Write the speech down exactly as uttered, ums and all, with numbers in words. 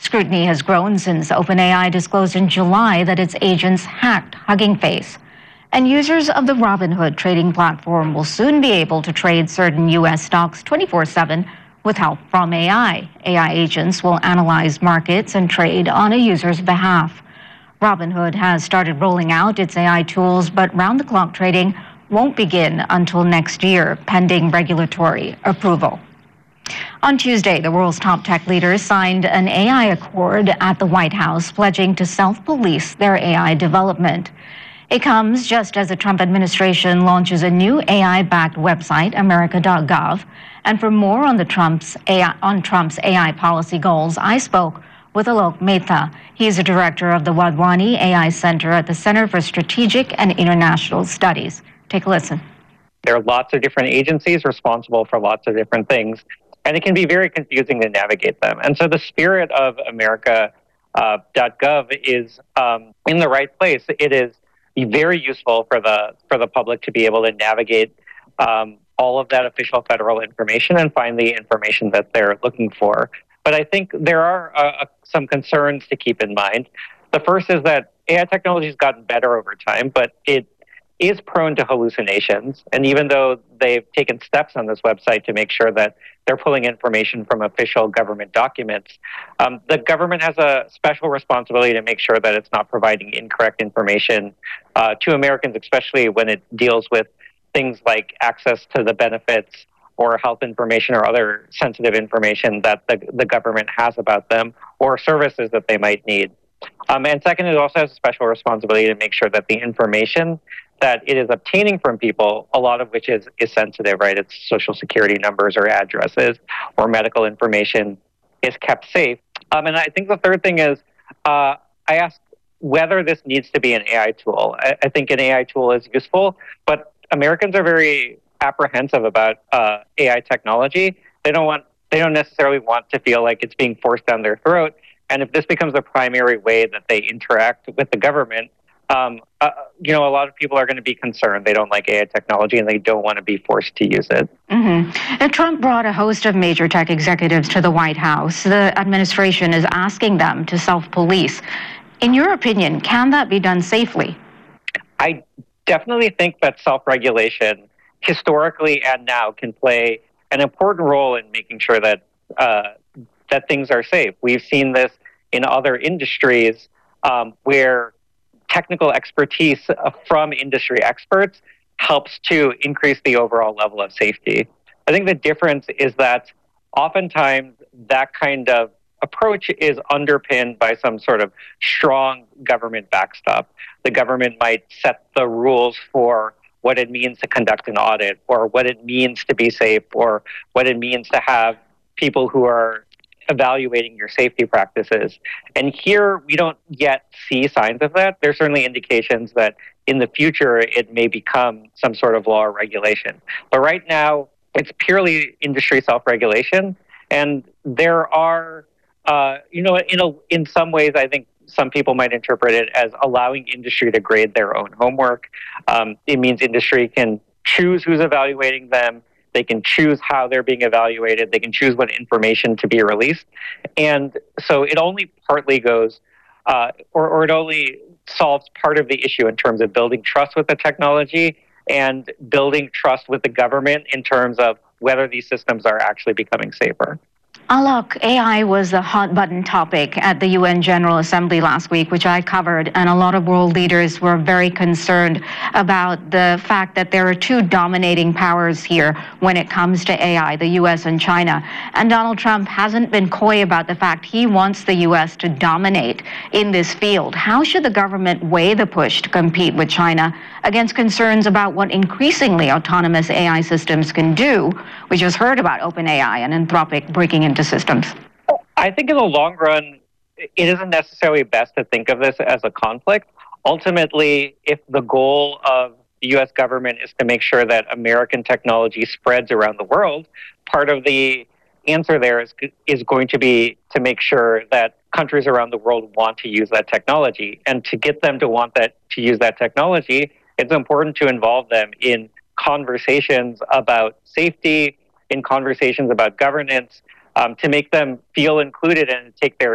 Scrutiny has grown since OpenAI disclosed in July that its agents hacked Hugging Face. And users of the Robinhood trading platform will soon be able to trade certain U S stocks twenty-four seven with help from A I. A I agents will analyze markets and trade on a user's behalf. Robinhood has started rolling out its A I tools, but round-the-clock trading won't begin until next year, pending regulatory approval. On Tuesday, the world's top tech leaders signed an A I accord at the White House, pledging to self-police their A I development. It comes just as the Trump administration launches a new A I-backed website, America dot gov. And for more on the Trump's A I, on Trump's A I policy goals, I spoke with Alok Mehta. He's the director of the Wadhwani A I Center at the Center for Strategic and International Studies. Take a listen. There are lots of different agencies responsible for lots of different things, and it can be very confusing to navigate them. And so the spirit of America dot gov is um, in the right place. It is very useful for the for the public to be able to navigate um, all of that official federal information and find the information that they're looking for. But I think there are uh, some concerns to keep in mind. The first is that A I technology has gotten better over time, but it is prone to hallucinations. And even though they've taken steps on this website to make sure that they're pulling information from official government documents, um, the government has a special responsibility to make sure that it's not providing incorrect information uh, to Americans, especially when it deals with things like access to the benefits or health information or other sensitive information that the, the government has about them or services that they might need. Um, and second, it also has a special responsibility to make sure that the information that it is obtaining from people, a lot of which is, is sensitive, right? It's social security numbers or addresses or medical information, is kept safe. Um, and I think the third thing is, uh, I asked whether this needs to be an A I tool. I, I think an A I tool is useful, but Americans are very apprehensive about uh, A I technology. They don't want, they don't necessarily want to feel like it's being forced down their throat. And if this becomes the primary way that they interact with the government, um, uh, you know, a lot of people are going to be concerned. They don't like A I technology and they don't want to be forced to use it. Mm-hmm. And Trump brought a host of major tech executives to the White House. The administration is asking them to self-police. In your opinion, can that be done safely? I definitely think that self-regulation, historically and now, can play an important role in making sure that uh, that things are safe. We've seen this in other industries um, where technical expertise from industry experts helps to increase the overall level of safety. I think the difference is that oftentimes that kind of approach is underpinned by some sort of strong government backstop. The government might set the rules for what it means to conduct an audit, or what it means to be safe, or what it means to have people who are evaluating your safety practices. And here we don't yet see signs of that. There's certainly indications that in the future it may become some sort of law or regulation. But right now it's purely industry self-regulation. And there are, uh, you know, in a, in some ways I think some people might interpret it as allowing industry to grade their own homework. Um, it means industry can choose who's evaluating them. They can choose how they're being evaluated. They can choose what information to be released. And so it only partly goes, uh, or, or it only solves part of the issue in terms of building trust with the technology and building trust with the government in terms of whether these systems are actually becoming safer. Alok, A I was a hot-button topic at the U N General Assembly last week, which I covered, and a lot of world leaders were very concerned about the fact that there are two dominating powers here when it comes to A I, the U S and China. And Donald Trump hasn't been coy about the fact he wants the U S to dominate in this field. How should the government weigh the push to compete with China against concerns about what increasingly autonomous A I systems can do? We just heard about OpenAI and Anthropic breaking into systems. I think in the long run, it isn't necessarily best to think of this as a conflict. Ultimately, if the goal of the U S government is to make sure that American technology spreads around the world, part of the answer there is, is going to be to make sure that countries around the world want to use that technology. And to get them to want that to use that technology, it's important to involve them in conversations about safety, in conversations about governance, um, to make them feel included and take their